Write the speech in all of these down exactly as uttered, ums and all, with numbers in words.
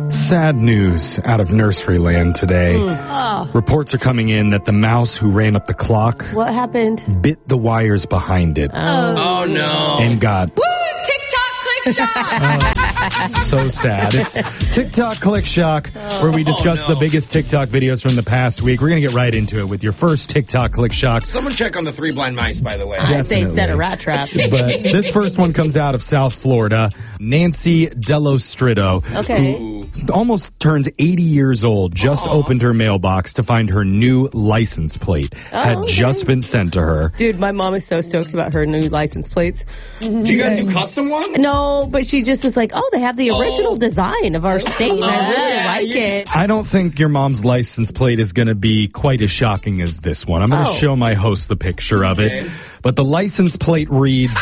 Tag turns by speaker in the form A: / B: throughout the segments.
A: Sad news out of nursery land today.
B: Mm. Oh.
A: Reports are coming in that the mouse who ran up the clock
B: What happened?
A: bit the wires behind it.
B: Oh,
C: Oh, no.
A: And got
D: Woo! TikTok click shot.
A: so sad. It's TikTok Click Shock, where we discuss
C: Oh, no.
A: the biggest TikTok videos from the past week. We're going to get right into it with your first TikTok Click Shock.
C: Someone check on the three blind mice, by the way.
B: I say
A: Definitely.
B: set a rat trap.
A: But this first one comes out of South Florida. Nancy Delostritto,
B: Okay.
C: Ooh.
A: almost turns eighty years old, just
C: Aw.
A: opened her mailbox to find her new license plate had
B: okay.
A: just been sent to her.
B: Dude, my mom is so stoked about her new license plates.
C: Do you guys do custom ones?
B: No, but she just is like, oh, they have the original
C: Oh.
B: design of our state, and I really
C: Yeah,
B: like
C: you-
B: it.
A: I don't think your mom's license plate is going to be quite as shocking as this one. I'm going to
B: Oh.
A: show my host the picture of
C: Okay.
A: it. But the license plate reads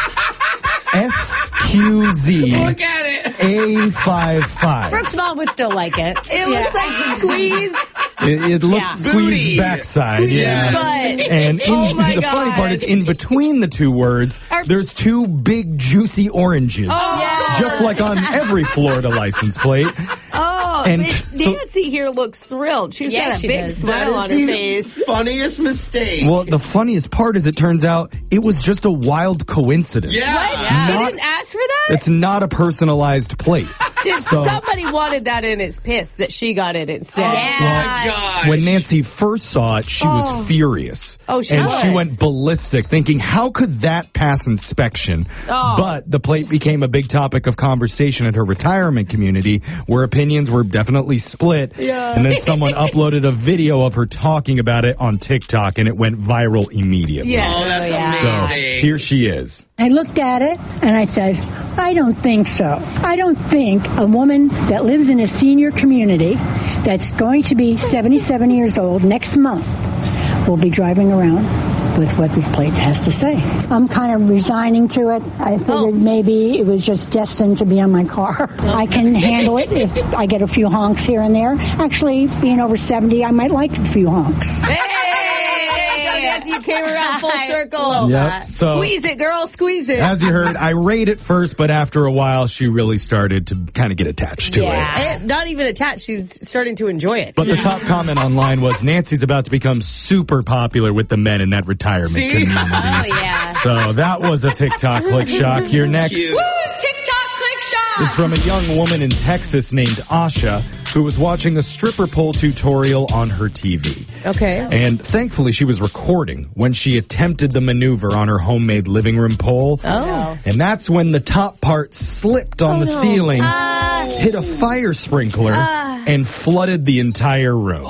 A: S Q Z
C: Look at it.
A: A fifty-five.
D: Brooke's mom would still like it.
B: It looks like squeeze.
A: It, it looks
D: Yeah.
A: squeezed
C: Booty.
A: backside.
C: Squeezed
A: yeah.
B: butt.
A: And in,
B: Oh my
A: the funny
B: God.
A: part is, in between the two words,
B: Are-
A: there's two big juicy oranges.
B: Oh,
A: Just like on every Florida license plate.
E: Oh,
A: And
E: but
A: so-
E: Nancy here looks thrilled. She's
D: Yeah,
E: got a
D: she
E: big
D: does.
E: smile on her
C: the
E: face.
C: funniest mistake.
A: Well, the funniest part is it turns out it was just a wild coincidence.
C: yeah.
D: Yeah.
E: She
A: Not-
E: didn't ask for that?
A: It's not a personalized plate.
E: Dude,
A: so-
E: somebody wanted that and is pissed that she got it instead.
C: Oh,
D: Yeah.
C: my gosh.
A: When Nancy first saw it, she
E: Oh.
A: was furious.
E: Oh, she
A: And
E: was.
A: she went ballistic, thinking, how could that pass inspection?
E: Oh.
A: But the plate became a big topic of conversation at her retirement community, where opinions were definitely split.
E: Yeah.
A: And then someone uploaded a video of her talking about it on TikTok, and it went viral immediately.
E: Yeah.
C: Oh, that's
D: Yeah.
A: So
C: amazing.
A: here she is.
F: I looked at it and I said, I don't think so. I don't think a woman that lives in a senior community that's going to be seventy-seven years old next month will be driving around with what this plate has to say. I'm kind of resigning to it. I figured
B: Oh.
F: maybe it was just destined to be on my car. I can handle it if I get a few honks here and there. Actually, being over seventy, I might like a few honks.
B: Hey, there you go, Nancy. You came around full circle.
A: Yep. So
B: Squeeze it, girl. Squeeze it.
A: as you heard, irate at first, but after a while, she really started to kind of get attached to it.
D: Yeah.
B: Eh, not even attached. She's starting to enjoy it.
A: But the top comment online was Nancy's about to become super popular with the men in that retirement
C: See?
A: community.
D: Oh, yeah.
A: So that was a TikTok Click Shock. Here next
C: Cute.
D: Woo! TikTok click shot.
A: is from a young woman in Texas named Asha, who was watching a stripper pole tutorial on her T V.
B: Okay.
A: And thankfully, she was recording when she attempted the maneuver on her homemade living room pole.
B: Oh.
A: And that's when the top part slipped on the ceiling, hit a fire sprinkler, and flooded the entire room.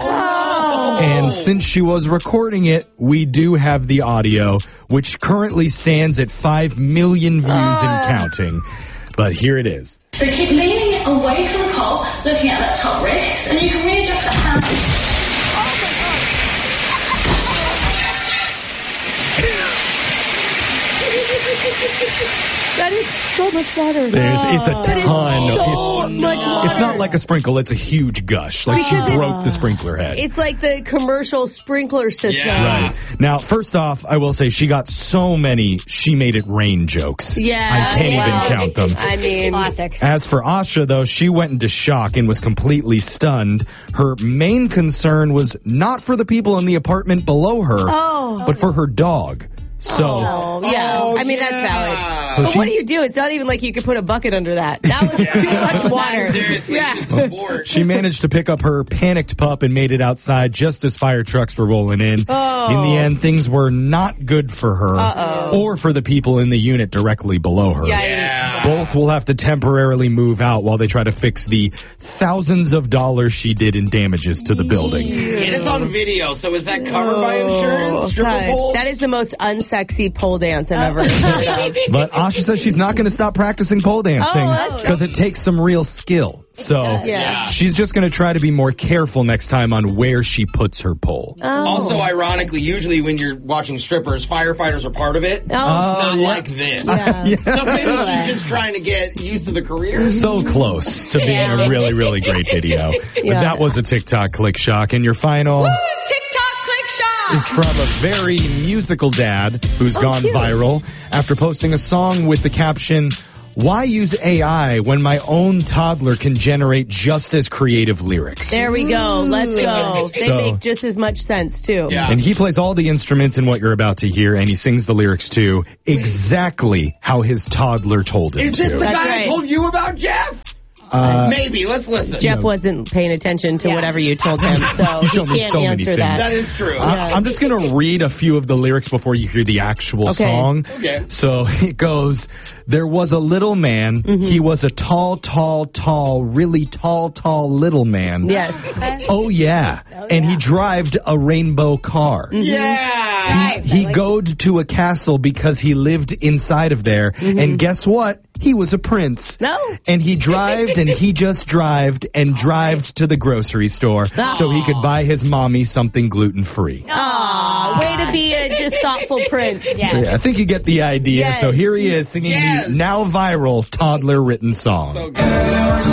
A: And since she was recording it, we do have the audio, which currently stands at five million views and counting. But here it is.
G: So keep leaning away from the pole, looking at that top wrist, and you can readjust the hand.
B: That is so much water.
A: There's, it's a ton.
B: That is so
A: it's,
B: much water.
A: it's not like a sprinkle, it's a huge gush. Like
B: Because
A: she
B: it's-
A: broke the sprinkler head.
B: It's like the commercial sprinkler system.
C: Yeah.
A: Right. Now, first off, I will say she got so many she made it rain jokes.
B: Yeah.
A: I can't
B: yeah.
A: even count them.
B: I mean,
D: Classic.
A: As for Asha, though, she went into shock and was completely stunned. Her main concern was not for the people in the apartment below her,
B: Oh.
A: but for her dog. So,
B: Oh, yeah.
C: Oh,
B: I mean, that's
C: yeah.
B: valid.
A: so
B: But
A: she
B: what do you do? It's not even like you could put a bucket under that. That was too much water.
C: Seriously,
B: Yeah.
C: just abort.
A: She managed to pick up her panicked pup and made it outside just as fire trucks were rolling in.
B: Oh.
A: In the end, things were not good for her
B: Uh-oh.
A: or for the people in the unit directly below her.
C: Yeah.
A: Both will have to temporarily move out while they try to fix the thousands of dollars she did in damages to the building.
C: And it's on video, so is that covered by insurance? Stripper
B: God,
C: poles?
B: that is the most unsexy pole dance I've ever heard of.
A: But Asha says she's not going to stop practicing pole dancing
B: Oh, that's
A: because it takes some real skill. So
B: Yeah.
A: she's just going to try to be more careful next time on where she puts her pole.
B: Oh.
C: Also, ironically, usually when you're watching strippers, firefighters are part of it.
B: Oh.
C: It's not
A: yeah.
C: like this.
B: Yeah.
A: Yeah.
C: So maybe she's just trying to get used to the career.
A: So close to being a really, really great video. But
B: Yeah.
A: that was a TikTok Click Shock. And your final
D: Woo! TikTok click shot.
A: is from a very musical dad who's gone
B: cute.
A: viral after posting a song with the caption, Why use A I when my own toddler can generate just as creative lyrics?
E: There we go. Let's go. They
A: So-
E: make just as much sense, too.
C: Yeah.
A: And he plays all the instruments in what you're about to hear, and he sings the lyrics too, exactly how his toddler told him
C: Is this
A: to.
C: the
E: That's
C: guy
E: right.
C: I told you about, Jeff?
A: Uh,
C: Maybe. Let's listen.
E: Jeff wasn't paying attention to
D: Yeah.
E: whatever you told him, so
A: You
E: he
A: showed me
E: can't
A: so many
E: answer
A: things.
E: that.
C: That is true.
A: I- I'm just going to read a few of the lyrics before you hear the actual
E: Okay.
A: song.
C: Okay.
A: So it goes, there was a little man.
E: Mm-hmm.
A: He was a tall, tall, tall, really tall, tall little man.
E: Yes.
A: Oh, yeah. And he drived a rainbow car.
C: Yeah.
A: He, he goed to a castle because he lived inside of there. And guess what? He was a prince.
E: No.
A: And he drived and he just drived and drived to the grocery store so he could buy his mommy something gluten-free.
E: Aw, way to be a just thoughtful prince.
D: Yeah.
A: So yeah, I think you get the idea.
E: Yes.
A: So here he is singing
C: Yes.
A: the now viral toddler written song.
C: So good.